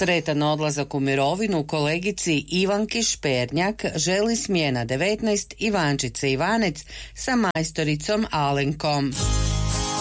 Sretan odlazak u mirovinu kolegici Ivanki Špernjak želi smjena 19 Ivančice Ivanec sa majstoricom Alenkom.